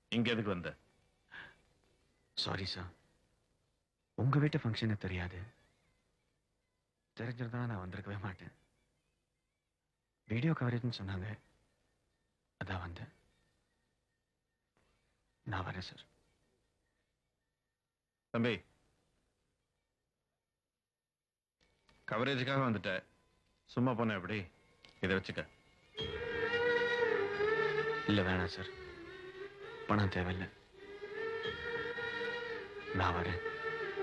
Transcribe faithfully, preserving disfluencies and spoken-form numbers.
இங்க எதுக்கு வந்த? சாரி சார், உங்க வீட்டு ஃபங்க்ஷனு தெரியாது. தெரிஞ்சிருந்தா நான் வந்திருக்கவே மாட்டேன். வீடியோ கவரேஜ்னு சொன்னாங்க, அதான் வந்தேன். நான் வரேன் சார். தம்பி, கவரேஜுக்காக வந்துட்ட, சும்மா போன எப்படி? இதை வச்சுக்க. இல்ல வேணாம் சார், பணம் தேவையில்லை. நான் வரேன்.